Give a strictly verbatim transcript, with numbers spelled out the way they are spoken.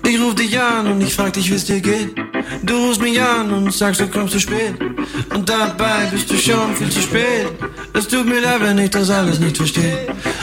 Ich ruf dich an und ich frag dich, wie's dir geht. Du rufst mich an und sagst, du kommst zu spät. Und dabei bist du schon viel zu spät. Es tut mir leid, wenn ich das alles nicht verstehe.